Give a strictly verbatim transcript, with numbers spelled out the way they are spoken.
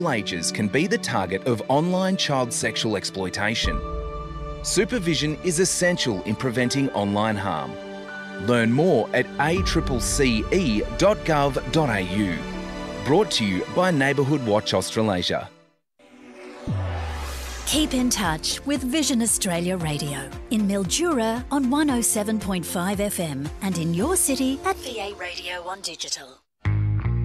ages can be the target of online child sexual exploitation. Supervision is essential in preventing online harm. Learn more at a c c e dot gov dot a u. Brought to you by Neighbourhood Watch Australasia. Keep in touch with Vision Australia Radio in Mildura on one oh seven point five F M and in your city at V A Radio on digital.